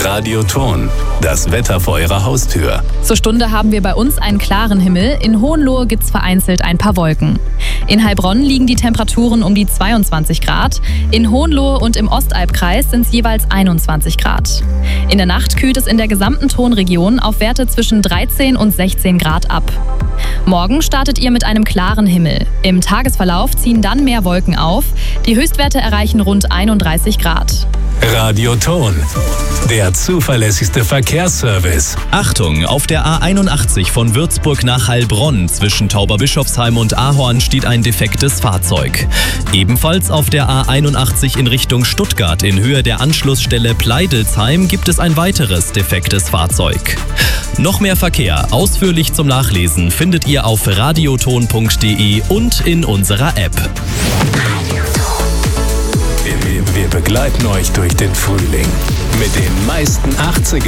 Radioton, das Wetter vor Ihrer Haustür. Zur Stunde haben wir bei uns einen klaren Himmel. In Hohenlohe gibt's vereinzelt ein paar Wolken. In Heilbronn liegen die Temperaturen um die 22 Grad. In Hohenlohe und im Ostalbkreis sind es jeweils 21 Grad. In der Nacht kühlt es in der gesamten Tonregion auf Werte zwischen 13 und 16 Grad ab. Morgen startet ihr mit einem klaren Himmel. Im Tagesverlauf ziehen dann mehr Wolken auf. Die Höchstwerte erreichen rund 31 Grad. Radioton, der zuverlässigste Verkehrsservice. Achtung, auf der A81 von Würzburg nach Heilbronn zwischen Tauberbischofsheim und Ahorn steht ein defektes Fahrzeug. Ebenfalls auf der A81 in Richtung Stuttgart in Höhe der Anschlussstelle Pleidelsheim gibt es ein weiteres defektes Fahrzeug. Noch mehr Verkehr, ausführlich zum Nachlesen, findet ihr auf radioton.de und in unserer App. Wir begleiten euch durch den Frühling mit den meisten 80er